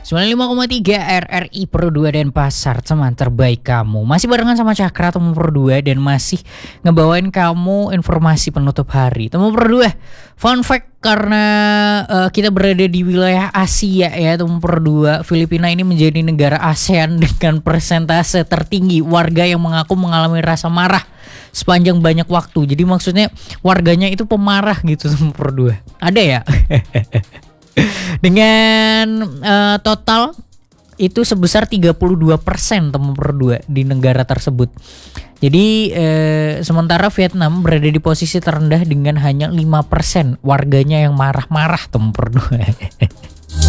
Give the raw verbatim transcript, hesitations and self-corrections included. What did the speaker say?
sembilan puluh lima koma tiga R R I Pro dua dan pasar teman terbaik kamu. Masih barengan sama Cakra Temu Pro dua dan masih ngebawain kamu informasi penutup hari. Temu Pro dua, fun fact karena uh, kita berada di wilayah Asia ya, Temu Pro dua, Filipina ini menjadi negara ASEAN dengan persentase tertinggi warga yang mengaku mengalami rasa marah sepanjang banyak waktu. Jadi maksudnya warganya itu pemarah gitu, Temu Pro dua. Ada ya? Dengan uh, total itu sebesar tiga puluh dua persen Temu Pro dua di negara tersebut. Jadi eh, sementara Vietnam berada di posisi terendah dengan hanya lima persen warganya yang marah-marah Temu Pro dua.